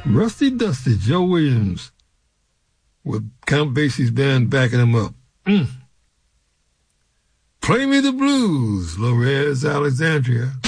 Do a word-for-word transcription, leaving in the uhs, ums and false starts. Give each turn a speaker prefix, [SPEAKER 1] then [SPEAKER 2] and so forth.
[SPEAKER 1] Rusty Dusty, Joe Williams, with Count Basie's band backing him up. Mm. Play Me the Blues, Lorez Alexandria.